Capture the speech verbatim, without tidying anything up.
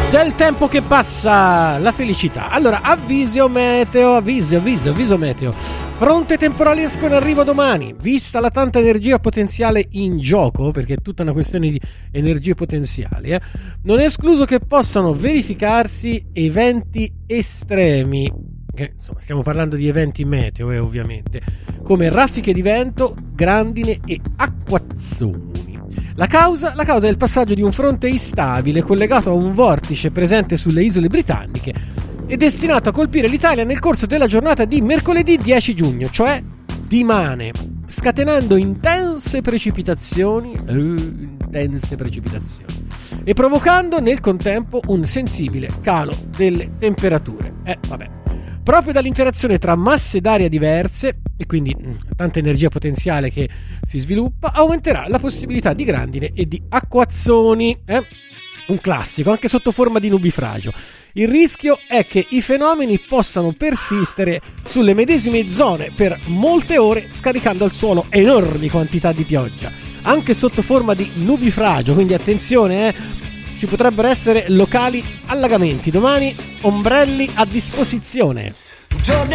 Del tempo che passa, la felicità. Allora, avviso meteo, avviso, avviso, avviso meteo. Fronte temporalesco in arrivo domani. Vista la tanta energia potenziale in gioco, perché è tutta una questione di energie potenziali, eh, non è escluso che possano verificarsi eventi estremi. Che, insomma, stiamo parlando di eventi meteo, eh, ovviamente, come raffiche di vento, grandine e acquazzoni. La causa? La causa è il passaggio di un fronte instabile collegato a un vortice presente sulle isole britanniche e destinato a colpire l'Italia nel corso della giornata di mercoledì dieci giugno, cioè dimane, scatenando intense precipitazioni, eh, intense precipitazioni e provocando nel contempo un sensibile calo delle temperature. Eh, vabbè. Proprio dall'interazione tra masse d'aria diverse e quindi mh, tanta energia potenziale che si sviluppa, aumenterà la possibilità di grandine e di acquazzoni. Eh? Un classico, anche sotto forma di nubifragio. Il rischio è che i fenomeni possano persistere sulle medesime zone per molte ore, scaricando al suolo enormi quantità di pioggia, anche sotto forma di nubifragio, quindi attenzione, eh? Ci potrebbero essere locali allagamenti. Domani ombrelli a disposizione. Giorni